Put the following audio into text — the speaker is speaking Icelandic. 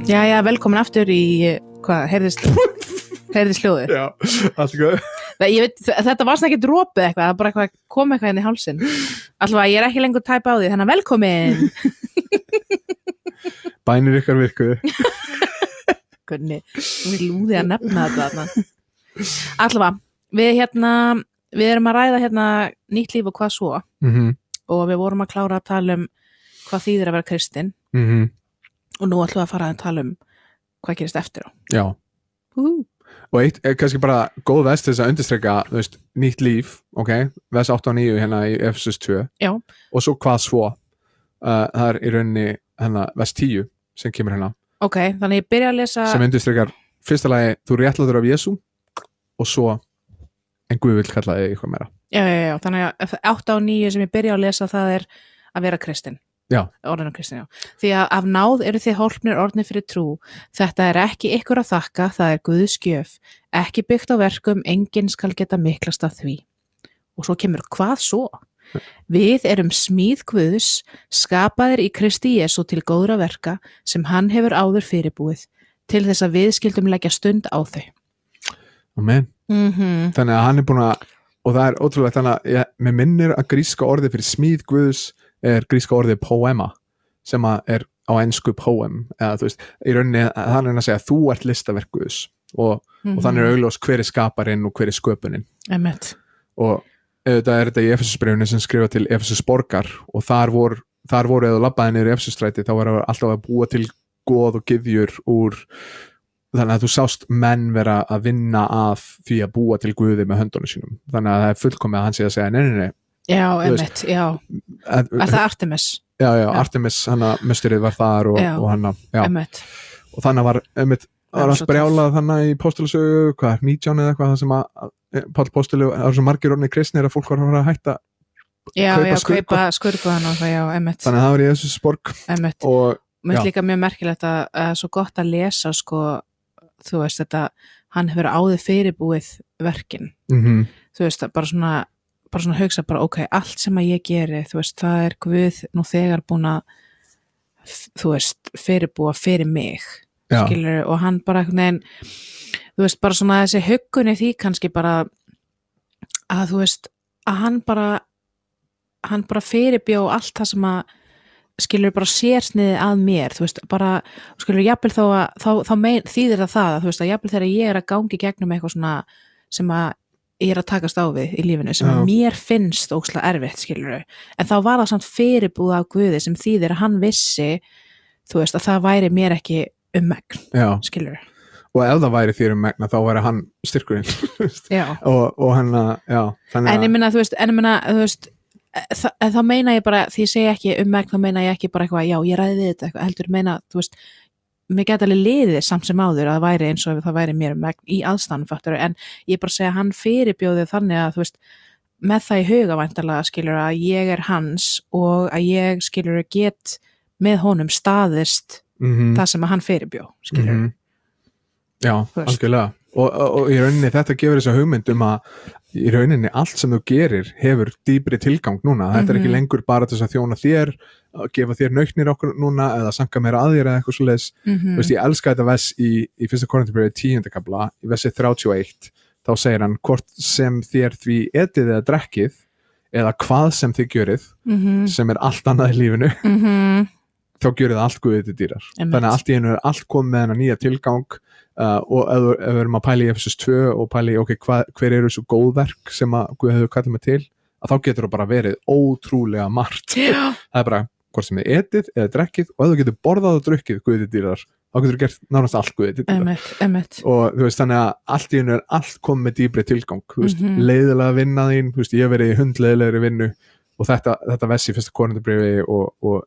Já, velkomin aftur í, hvað, heyrðist hljóðið? Já, allt góð. Ég veit, þetta var svona ekki dropið eitthvað, það var bara eitthvað, kom eitthvað inn í hálsinn. Alltaf, ég er ekki lengur tæpa á því, þannig að velkomin. Bænir ykkar virkuðu. Gunni, þú vil lúði að nefna þetta. Alltaf, við erum að ræða nýtt líf og hvað svo. Og við vorum að klára að tala hvað þýðir að vera kristinn. Og nú ætlum við að fara að tala hvað gerist eftir á. Já. Og eitt er kannski bara góð vest til þess að undirstreka, þú veist, nýtt líf, ok, vers 8 og 9 hérna í Efesus 2. Já. Og svo hvað svo, það er í rauninni vers 10 sem kemur hérna. Ok, þannig ég byrja að lesa. Sem undirstrekar, fyrsta lagi, þú réttlátur af Jesú og svo en Guð vill kalla þig eitthvað meira. Já, þannig að 8 og 9 sem ég byrja að lesa það er að vera kristinn. Já. Orðinu kristinn, já. Því að af náð eru þið hólpnir orðnir fyrir trú. Þetta er ekki ykkur að þakka, það er Guðs gjöf. Ekki byggt á verkum, enginn skal geta miklast af því. Og svo kemur hvað svo? Við erum smíð Guðs, skapaðir í Kristi Jesú til góðra verka sem hann hefur áður fyrirbúið, til þess að við skildum leggja stund á þau. Amen. Þannig að hann er búin að, og það er ótrúlega þannig að mér minnir að gríska orðið fyrir smíð Guðs er gríska orðið poema sem er á ensku poem eða þú veist, í rauninni þannig að segja þú ert listaverk Guðs og þannig er augljós hver er skaparinn og hver er sköpunin. Emmett. Og auðvitað er þetta í Efesusbréfinu sem skrifa til Efesusborgar og þar voru eða labbaði niður í Efesusstræti þá var alltaf að búa til goð og gyðjur úr þannig að þú sást menn vera að vinna af því að búa til Guði með höndunum sínum. Þannig að það er fullkomið að hann sé að segja nei. Já, emmett, já. Er það Artemis? Já, Artemis, musturið var þar og já. Emmett. Og þannig var allt brjálað þannig í póstulasögu, 19 eða eitthvað, það sem að Páll póstuli, það var svo margir orðnir kristnir að fólk var að hætta kaupa skurku þannig að það, já, emmett. Þannig að það var í Efesusborg. Emmett. Og mér finnst líka mjög merkilegt að svo gott að lesa, sko, þú veist, þetta, hann hefur áður fyrirbúið verkin. Þú veist, bara svona hugsa ok, allt sem að ég geri, þú veist, það er Guð nú þegar búin að, þú veist, fyrirbúa fyrir mig, skilur, og hann bara einhvern veginn, þú veist, bara svona þessi huggunni því kannski bara að þú veist, að hann bara fyrirbjó allt það sem að skilur bara sérsniði að mér, þú veist, bara skilur, jafnvel þá þýðir það að þú veist, að jafnvel þegar ég er að gangi gegnum eitthvað svona sem að ég er að takast á við í lífinu sem mér finnst ókslega erfitt, skilur en þá var það samt fyrirbúð af Guði sem þýðir að hann vissi þú veist, að það væri mér ekki megn, skilur og ef það væri þér megna, þá væri hann styrkurinn og hann, en ég meina, þú veist þá meina ég bara, því ég segi ekki megn, þá meina ég ekki bara eitthvað, já, ég ræði þetta eitthvað, heldur meina, þú veist mér geta alveg liðið samt sem áður að það væri eins og það væri mér megn í aðstæðanum en ég bara segja að hann fyrirbjóði þannig að þú veist, með það í huga væntanlega skilur að ég er hans og að ég skilur að get með honum staðist það sem að hann fyrirbjó, skilur Já, algjörlega og í rauninni þetta gefur þessa hugmynd að í rauninni allt sem þú gerir hefur dýpri tilgang núna, þetta er ekki lengur bara til þess að þjóna þér, að gefa þér nautnir okkur núna eða sanka meira að þér eða eitthvað svoleiðis, þú veist, ég elska þetta vers í 1. Korintharbréfi 10. kafla í versi 31, þá segir hann hvort sem þér því etið eða drekkið eða hvað sem þið gjörið sem er allt annað í lífinu þá gjörið allt Guði til dýrar. Þannig að allt í einu er allt komið með hennar nýja tilgang og ef við erum að pæla í Efesus 2 og pæla í hver eru þessu góðverk sem að Guð hefur kallað mig til, að þá getur það bara verið ótrúlega margt. Það er bara hvort sem þið etið eða drekkið og ef þú getur borðað og drukkið Guði til dýrar, þá getur þú gert nánast allt Guði til dýrar. Og þú veist, þannig að allt í einu er allt komið með dýpri tilgang, þú veist, leiðilega vinna þín, þú veist, ég hef verið í hundleiðilegri vinnu og þetta vers í 1. Korintharbréfi og